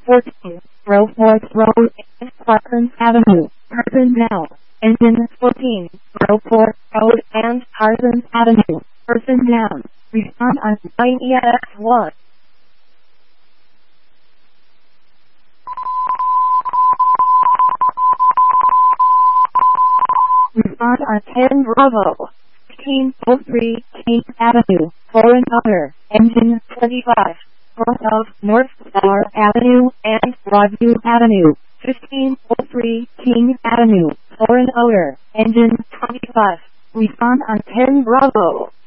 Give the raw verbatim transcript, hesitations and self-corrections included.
fourteen, Rosewood Road and Parkland Avenue, Personnel. Engine fourteen, Rosewood Road and Parkland Avenue, Personnel. Respond on nine E X one. Respond on ten Bravo. fifteen oh three King Avenue, Foreign Other, Engine twenty-five, north of North Star Avenue and Broadview Avenue, fifteen oh three King Avenue, Foreign Other, Engine twenty-five. Respond on ten Bravo.